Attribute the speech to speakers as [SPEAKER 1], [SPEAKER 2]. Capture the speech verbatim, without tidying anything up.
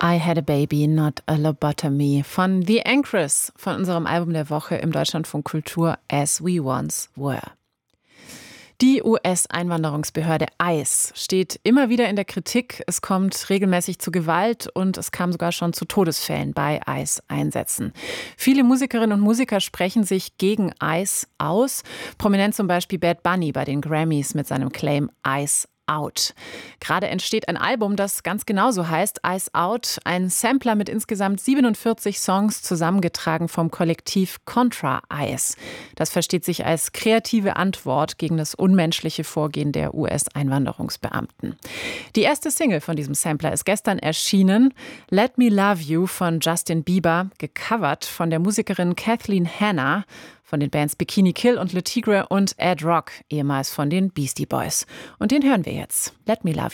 [SPEAKER 1] I Had a Baby, Not a Lobotomy von The Anchors, von unserem Album der Woche im Deutschlandfunk Kultur As We Once Were. Die U S-Einwanderungsbehörde ICE steht immer wieder in der Kritik. Es kommt regelmäßig zu Gewalt und es kam sogar schon zu Todesfällen bei ICE-Einsätzen. Viele Musikerinnen und Musiker sprechen sich gegen ICE aus. Prominent zum Beispiel Bad Bunny bei den Grammys mit seinem Claim ICE Out. Gerade entsteht ein Album, das ganz genauso heißt, Ice Out, ein Sampler mit insgesamt siebenundvierzig Songs, zusammengetragen vom Kollektiv Contra Ice. Das versteht sich als kreative Antwort gegen das unmenschliche Vorgehen der U S-Einwanderungsbeamten. Die erste Single von diesem Sampler ist gestern erschienen, Let Me Love You von Justin Bieber, gecovert von der Musikerin Kathleen Hanna, von den Bands Bikini Kill und Le Tigre und Ed Rock, ehemals von den Beastie Boys. Und den hören wir jetzt. Let Me Love You.